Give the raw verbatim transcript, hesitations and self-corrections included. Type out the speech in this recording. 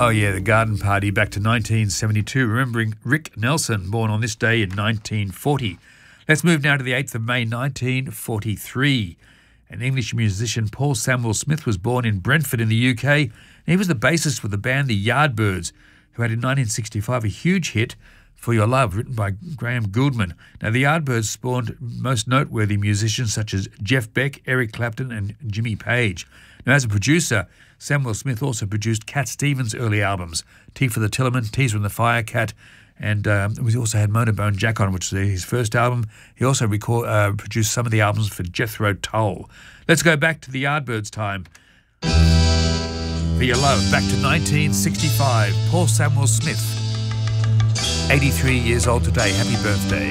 Oh, yeah, the Garden Party back to nineteen seventy-two, remembering Rick Nelson, born on this day in nineteen forty. Let's move now to the eighth of May, nineteen forty-three. An English musician, Paul Samuel Smith, was born in Brentford in the U K. And he was the bassist for the band The Yardbirds, who had in nineteen sixty-five a huge hit, For Your Love, written by Graham Gouldman. Now, The Yardbirds spawned most noteworthy musicians such as Jeff Beck, Eric Clapton and Jimmy Page. Now, as a producer, Samuel Smith also produced Cat Stevens' early albums, Tea for the Tillerman, Teaser and the Firecat, and um, we also had Motorbone Jack on, which was his first album. He also record, uh, produced some of the albums for Jethro Tull. Let's go back to the Yardbirds' time. For Your Love, back to nineteen sixty-five. Paul Samuel Smith, eighty-three years old today. Happy birthday.